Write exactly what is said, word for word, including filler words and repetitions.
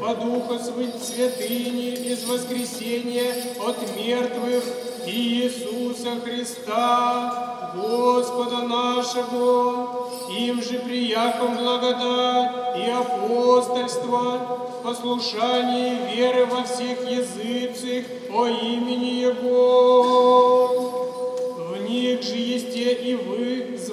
по Духу Святыни из воскресения от мертвых Иисуса Христа, Господа нашего, им же прияком благодать и апостольство, послушание веры во всех языцах о имени Его,